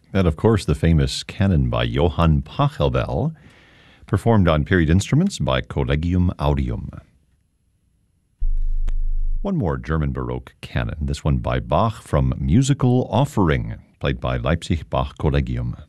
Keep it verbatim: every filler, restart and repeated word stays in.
And, of course, the famous canon by Johann Pachelbel, performed on period instruments by Collegium Audium. One more German Baroque canon, this one by Bach from Musical Offering, played by Leipzig Bach Collegium.